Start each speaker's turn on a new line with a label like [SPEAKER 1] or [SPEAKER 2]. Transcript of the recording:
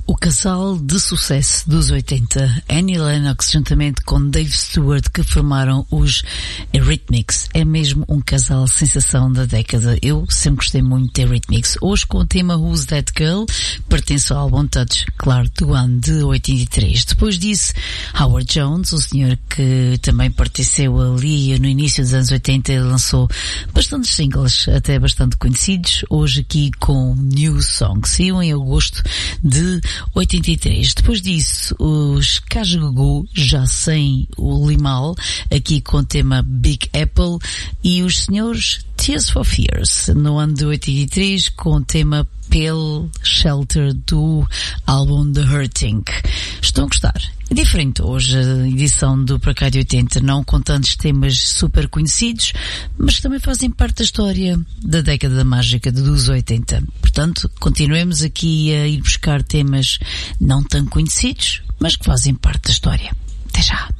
[SPEAKER 1] O casal de sucesso dos 80, Annie Lennox juntamente com Dave Stewart, que formaram os Eurythmics, é mesmo um casal sensação da década. Eu sempre gostei muito de Eurythmics. Hoje com o tema Who's That Girl, pertence ao álbum Touch, claro, do ano de 83. Depois disso, Howard Jones, o senhor que também pertenceu ali no início dos anos 80, ele lançou bastantes singles, até bastante conhecidos, hoje aqui com New Song. Saiu em agosto de 83. Depois disso, os Kajagoogoo, já sem o Limahl, aqui com o tema Big Apple, e os senhores Tears for Fears, no ano de 83, com o tema Pale Shelter do álbum The Hurting. Estão a gostar? É diferente hoje a edição do Para Cá de 80, não com tantos temas super conhecidos, mas que também fazem parte da história da década mágica dos 80. Portanto, continuemos aqui a ir buscar temas não tão conhecidos, mas que fazem parte da história. Até já!